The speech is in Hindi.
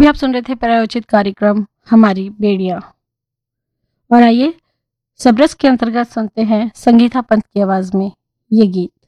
अभी आप सुन रहे थे प्रायोजित कार्यक्रम हमारी बेड़ियां। और आइए सबरस के अंतर्गत सुनते हैं संगीता पंत की आवाज में ये गीत।